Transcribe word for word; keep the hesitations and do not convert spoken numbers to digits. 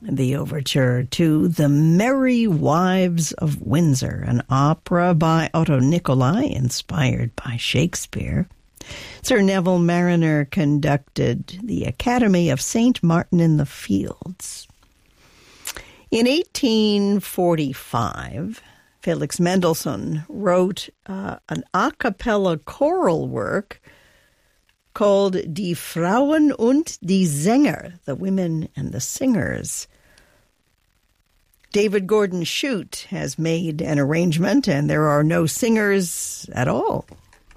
the overture to The Merry Wives of Windsor, an opera by Otto Nicolai, inspired by Shakespeare. Sir Neville Marriner conducted the Academy of Saint Martin in the Fields. In eighteen forty-five, Felix Mendelssohn wrote uh, an a cappella choral work called Die Frauen und die Sänger, the Women and the Singers. David Gordon Shute has made an arrangement, and there are no singers at all